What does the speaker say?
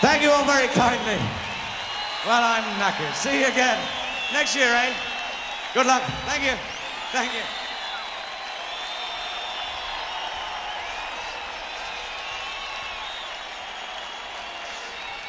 Thank you all very kindly. Well, I'm knackered. See you again next year, eh? Good luck. Thank you. Thank you.